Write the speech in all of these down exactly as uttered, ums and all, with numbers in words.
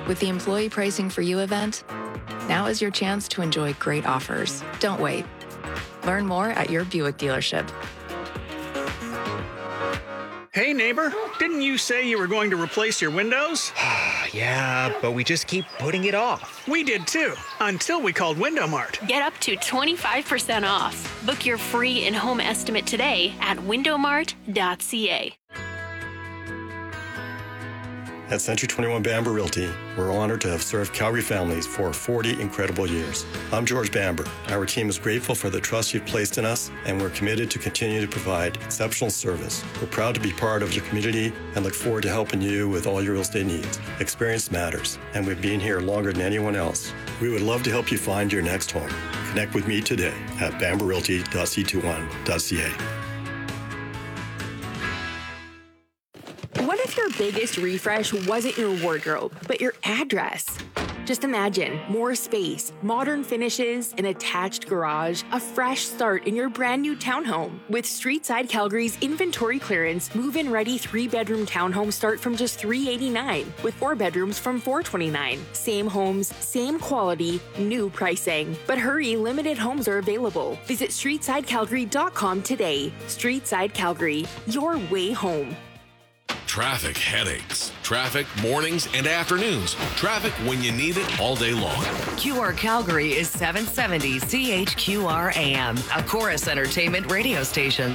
With the Employee Pricing for You event, now is your chance to enjoy great offers. Don't wait. Learn more at your Buick dealership. Hey, neighbor, didn't you say you were going to replace your windows? Yeah, but we just keep putting it off. We did too, until we called Window Mart. Get up to twenty-five percent off. Book your free in-home estimate today at window mart dot c a. At Century twenty-one Bamber Realty, we're honored to have served Calgary families for forty incredible years. I'm George Bamber. Our team is grateful for the trust you've placed in us, and we're committed to continue to provide exceptional service. We're proud to be part of your community and look forward to helping you with all your real estate needs. Experience matters, and we've been here longer than anyone else. We would love to help you find your next home. Connect with me today at bamber realty dot c twenty-one dot c a. What if your biggest refresh wasn't your wardrobe, but your address? Just imagine more space, modern finishes, an attached garage, a fresh start in your brand new townhome. With Streetside Calgary's inventory clearance, move-in ready three-bedroom townhomes start from just three hundred eighty-nine dollars, with four bedrooms from four hundred twenty-nine dollars. Same homes, same quality, new pricing. But hurry, limited homes are available. Visit streetside calgary dot com today. Streetside Calgary, your way home. Traffic headaches. Traffic mornings and afternoons. Traffic when you need it all day long. Q R Calgary is seven seventy C H Q R A M, a Chorus Entertainment radio station.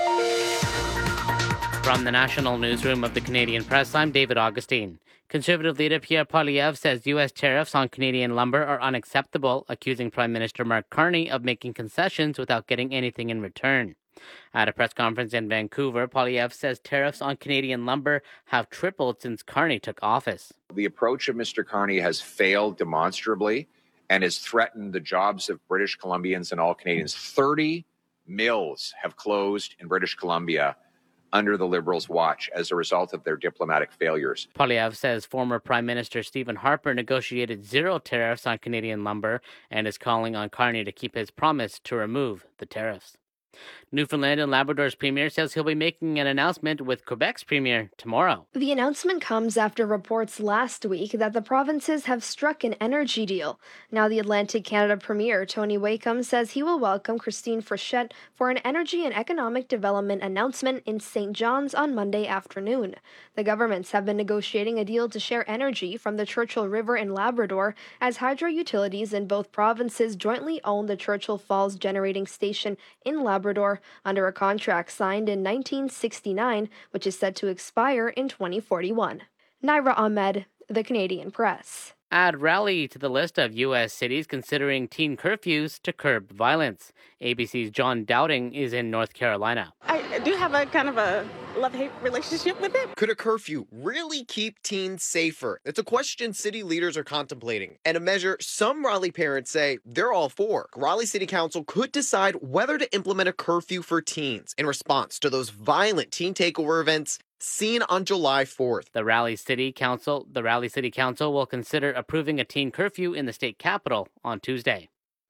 From the National Newsroom of the Canadian Press, I'm David Augustine. Conservative leader Pierre Poilievre says U S tariffs on Canadian lumber are unacceptable, accusing Prime Minister Mark Carney of making concessions without getting anything in return. At a press conference in Vancouver, Poilievre says tariffs on Canadian lumber have tripled since Carney took office. The approach of Mister Carney has failed demonstrably and has threatened the jobs of British Columbians and all Canadians. thirty mills have closed in British Columbia under the Liberals' watch as a result of their diplomatic failures. Poilievre says former Prime Minister Stephen Harper negotiated zero tariffs on Canadian lumber and is calling on Carney to keep his promise to remove the tariffs. Newfoundland and Labrador's premier says he'll be making an announcement with Quebec's premier tomorrow. The announcement comes after reports last week that the provinces have struck an energy deal. Now the Atlantic Canada premier, Tony Wakeham, says he will welcome Christine Frechette for an energy and economic development announcement in Saint John's on Monday afternoon. The governments have been negotiating a deal to share energy from the Churchill River in Labrador, as hydro utilities in both provinces jointly own the Churchill Falls Generating Station in Labrador under a contract signed in nineteen sixty-nine, which is set to expire in twenty forty-one. Naira Ahmed, The Canadian Press. Add Raleigh to the list of U S cities considering teen curfews to curb violence. A B C's John Dowding is in North Carolina. I do have a kind of a love-hate relationship with it. Could a curfew really keep teens safer? It's a question city leaders are contemplating, and a measure some Raleigh parents say they're all for. Raleigh City Council could decide whether to implement a curfew for teens in response to those violent teen takeover events seen on July fourth. The Raleigh City Council, the Raleigh City Council will consider approving a teen curfew in the state capital on Tuesday.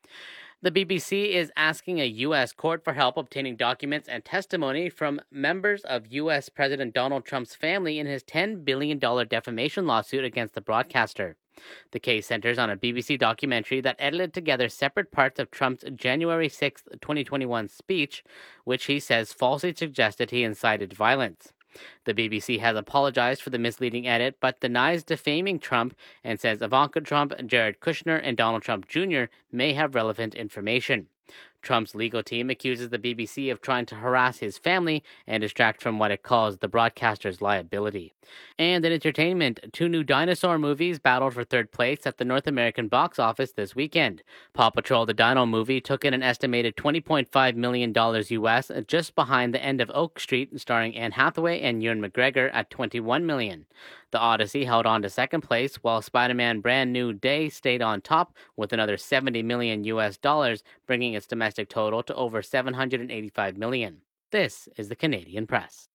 The B B C is asking a U S court for help obtaining documents and testimony from members of U S President Donald Trump's family in his ten billion dollars defamation lawsuit against the broadcaster. The case centers on a B B C documentary that edited together separate parts of Trump's January sixth, twenty twenty-one speech, which he says falsely suggested he incited violence. The B B C has apologized for the misleading edit, but denies defaming Trump and says Ivanka Trump, Jared Kushner, and Donald Trump Junior may have relevant information. Trump's legal team accuses the B B C of trying to harass his family and distract from what it calls the broadcaster's liability. And in entertainment, two new dinosaur movies battled for third place at the North American box office this weekend. Paw Patrol the Dino movie took in an estimated twenty point five million dollars U S, just behind The End of Oak Street, starring Anne Hathaway and Ewan McGregor, at twenty-one million dollars. The Odyssey held on to second place, while Spider-Man Brand New Day stayed on top with another seventy million U S dollars, bringing its domestic total to over seven hundred eighty-five million. This is the Canadian Press.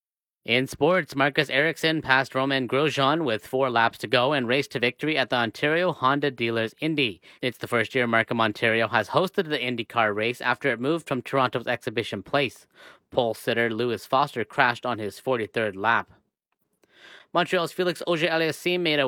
In sports, Marcus Ericsson passed Romain Grosjean with four laps to go and raced to victory at the Ontario Honda Dealers Indy. It's the first year Markham, Ontario has hosted the IndyCar race after it moved from Toronto's Exhibition Place. Pole sitter Lewis Foster crashed on his forty-third lap. Montreal's Felix Auger-Aliassime made a